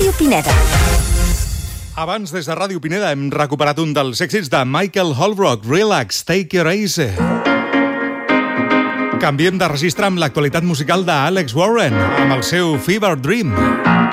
Ràdio Pineda. Abans, des de Ràdio Pineda, hem recuperat un dels èxits de Michael Holbrook, Relax, Take Your Easy. Canviem de registre amb l'actualitat musical d'Alex Warren, amb el seu Fever Dream.